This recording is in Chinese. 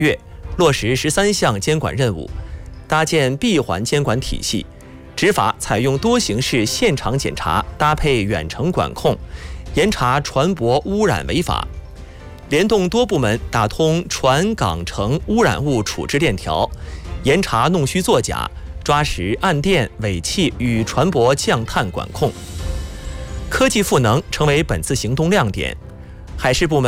月，落实13项监管任务，搭建闭环监管体系，执法采用多形式现场检查搭配远程管控，严查船舶污染违法，联动多部门打通船港城污染物处置链条，严查弄虚作假，抓实暗电尾气与船舶降碳管控。科技赋能成为本次行动亮点，海事部门